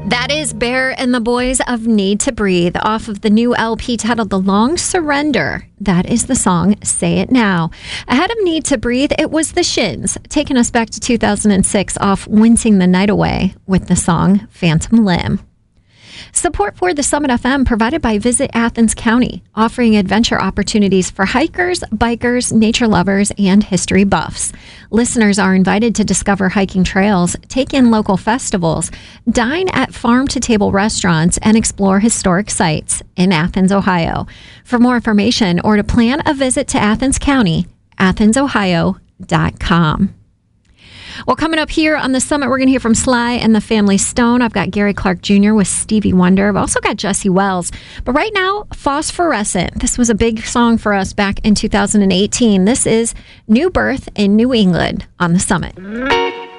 That is Bear and the Boys of Need to Breathe off of the new LP titled The Long Surrender. That is the song Say It Now. Ahead of Need to Breathe, it was the Shins, taking us back to 2006 off Wincing the Night Away with the song Phantom Limb. Support for the Summit FM provided by Visit Athens County, offering adventure opportunities for hikers, bikers, nature lovers, and history buffs. Listeners are invited to discover hiking trails, take in local festivals, dine at farm-to-table restaurants, and explore historic sites in Athens, Ohio. For more information or to plan a visit to Athens County, athensohio.com. Well, coming up here on the Summit, we're going to hear from Sly and the Family Stone. I've got Gary Clark Jr. with Stevie Wonder. I've also got Jesse Wells. But right now, Phosphorescent. This was a big song for us back in 2018. This is New Birth in New England on the Summit.